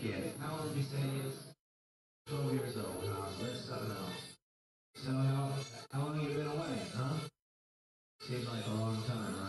kid. How old did you say he is? 12 years old. Let's know. So how long have you been away, huh? Seems like a long time, huh?